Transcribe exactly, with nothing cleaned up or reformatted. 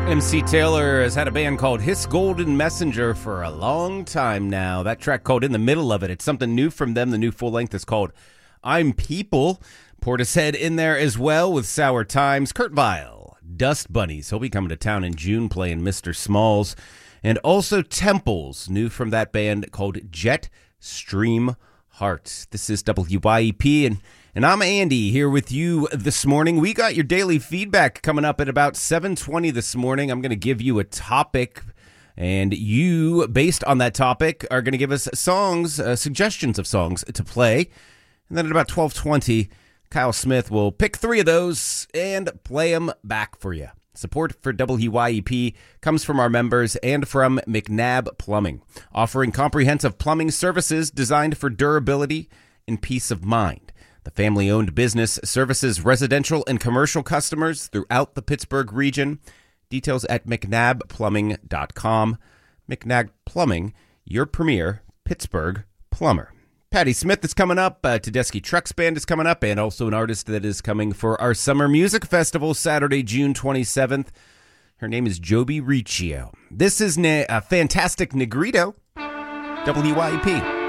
M C Taylor has had a band called His Golden Messenger for a long time now. That track called In the Middle of It. It's something new from them. The new full length is called I'm People. Portishead in there as well with Sour Times. Kurt Vile, Dust Bunnies. He'll be coming to town in June playing Mister Smalls. And also Temples, new from that band called Jet Stream Heart. This is W Y E P, and, and I'm Andy here with you this morning. We got your daily feedback coming up at about seven twenty this morning. I'm going to give you a topic, and you, based on that topic, are going to give us songs, uh, suggestions of songs to play. And then at about twelve twenty, Kyle Smith will pick three of those and play them back for you. Support for W Y E P comes from our members and from McNabb Plumbing, offering comprehensive plumbing services designed for durability and peace of mind. The family-owned business services residential and commercial customers throughout the Pittsburgh region. Details at mcnabb plumbing dot com. McNabb Plumbing, your premier Pittsburgh plumber. Patti Smith is coming up, uh, Tedeschi Trucks Band is coming up, and also an artist that is coming for our Summer Music Festival, Saturday, June twenty-seventh. Her name is Joby Riccio. This is ne- a Fantastic Negrito, W Y E P.